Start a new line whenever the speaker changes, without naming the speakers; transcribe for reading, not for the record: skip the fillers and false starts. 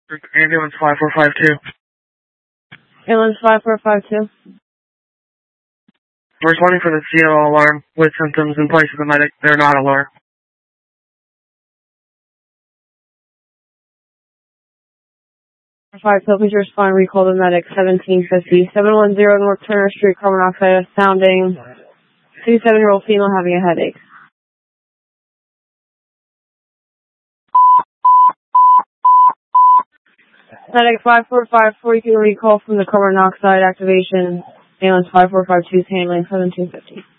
Ambulance 5452.
Ambulance 5452.
We're responding for the CO alarm with symptoms in place of the medic. They're not alarm.
5, please respond. Recall the medic. 1750. 710 North Turner Street, carbon monoxide sounding. 27-year-old female having a headache. Medic 5454, you can recall from the carbon monoxide activation. Ambulance 5452 is handling 1750.